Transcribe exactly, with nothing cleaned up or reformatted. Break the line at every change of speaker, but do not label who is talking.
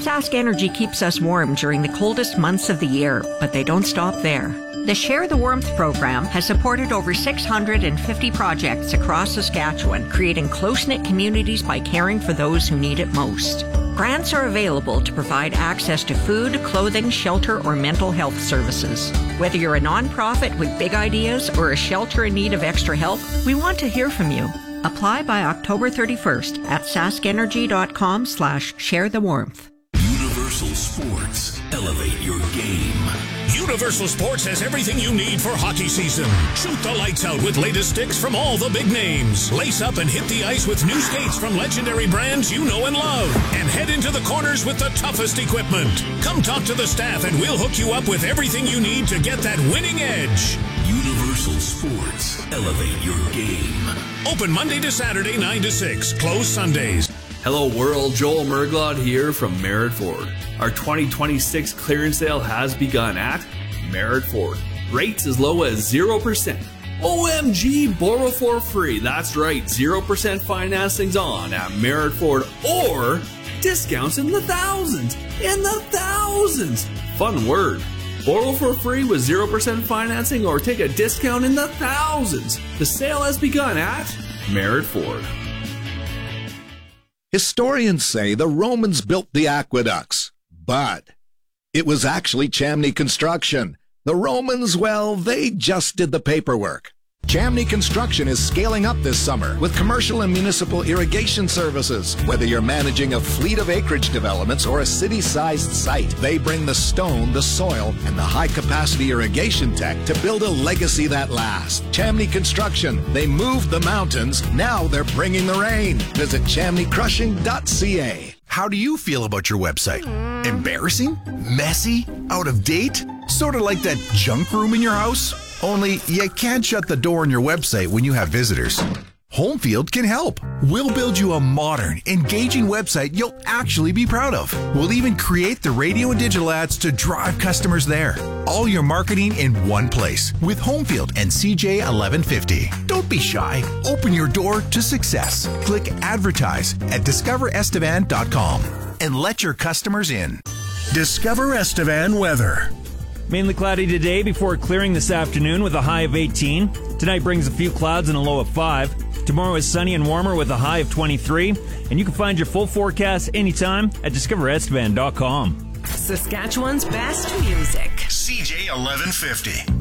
Sask Energy keeps us warm during the coldest months of the year, but they don't stop there. The Share the Warmth program has supported over six hundred fifty projects across Saskatchewan, creating close-knit communities by caring for those who need it most. Grants are available to provide access to food, clothing, shelter, or mental health services. Whether you're a nonprofit with big ideas or a shelter in need of extra help, we want to hear from you. Apply by October thirty-first at saskenergy.com slash share the warmth.
Universal Sports. Elevate your game. Universal Sports has everything you need for hockey season. Shoot the lights out with latest sticks from all the big names. Lace up and hit the ice with new skates from legendary brands you know and love. And head into the corners with the toughest equipment. Come talk to the staff and we'll hook you up with everything you need to get that winning edge. Universal Sports. Elevate your game. Open Monday to Saturday, nine to six. Closed Sundays.
Hello world, Joel Merglot here from Merritt Ford. Our twenty twenty-six clearance sale has begun at Merritt Ford. Rates as low as zero percent. O M G, borrow for free. That's right, zero percent financing's on at Merritt Ford, or discounts in the thousands. In the thousands. Fun word. Borrow for free with zero percent financing or take a discount in the thousands. The sale has begun at Merritt Ford.
Historians say the Romans built the aqueducts, but it was actually Chamney Construction. The Romans, well, they just did the paperwork. Chamney Construction is scaling up this summer with commercial and municipal irrigation services. Whether you're managing a fleet of acreage developments or a city-sized site, they bring the stone, the soil, and the high-capacity irrigation tech to build a legacy that lasts. Chamney Construction, they moved the mountains, now they're bringing the rain. Visit chamney crushing dot c a.
How do you feel about your website? Embarrassing? Messy? Out of date? Sort of like that junk room in your house? Only you can't shut the door on your website when you have visitors. Homefield can help. We'll build you a modern, engaging website you'll actually be proud of. We'll even create the radio and digital ads to drive customers there. All your marketing in one place with Homefield and C J eleven fifty. Don't be shy. Open your door to success. Click Advertise at discover estevan dot com and let your customers in.
Discover Estevan weather.
Mainly cloudy today before clearing this afternoon with a high of eighteen. Tonight brings a few clouds and a low of five. Tomorrow is sunny and warmer with a high of twenty-three. And you can find your full forecast anytime at discover estevan dot com.
Saskatchewan's best music.
C J eleven fifty.